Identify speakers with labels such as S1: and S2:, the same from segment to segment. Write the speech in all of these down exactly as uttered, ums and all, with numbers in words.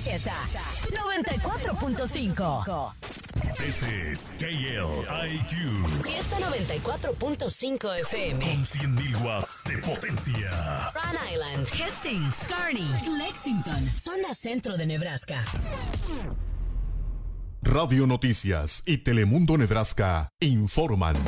S1: Fiesta noventa y cuatro punto cinco.
S2: This is K L I Q.
S1: Fiesta noventa y cuatro punto cinco F M.
S2: Con cien mil watts de potencia.
S1: Rhode Island, Hastings, Kearney, Lexington, zona centro de Nebraska.
S2: Radio Noticias y Telemundo Nebraska informan.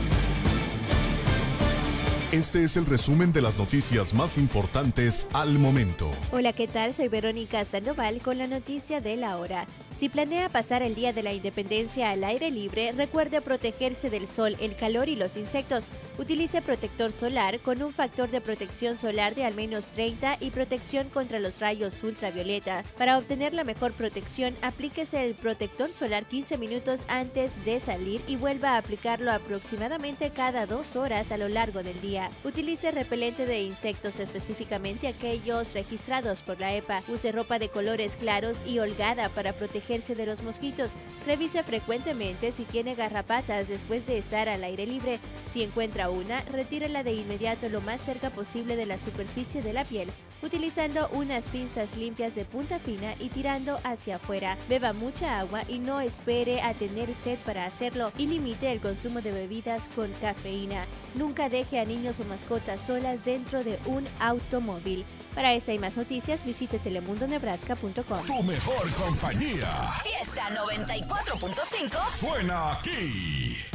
S2: Este es el resumen de las noticias más importantes al momento.
S3: Hola, ¿qué tal? Soy Verónica Sandoval con la noticia de la hora. Si planea pasar el Día de la Independencia al aire libre, recuerde protegerse del sol, el calor y los insectos. Utilice protector solar con un factor de protección solar de al menos treinta y protección contra los rayos ultravioleta. Para obtener la mejor protección, aplíquese el protector solar quince minutos antes de salir y vuelva a aplicarlo aproximadamente cada dos horas a lo largo del día. Utilice repelente de insectos, específicamente aquellos registrados por la E P A. Use ropa de colores claros y holgada para protegerse de los mosquitos. Revise frecuentemente si tiene garrapatas después de estar al aire libre. Si encuentra una, retírela de inmediato lo más cerca posible de la superficie de la piel, utilizando unas pinzas limpias de punta fina y tirando hacia afuera. Beba mucha agua y no espere a tener sed para hacerlo, y limite el consumo de bebidas con cafeína. Nunca deje a niños o mascotas solas dentro de un automóvil. Para esta y más noticias, visite telemundo nebraska punto com.
S2: Tu mejor compañía.
S1: Fiesta noventa y cuatro punto cinco.
S2: Suena aquí.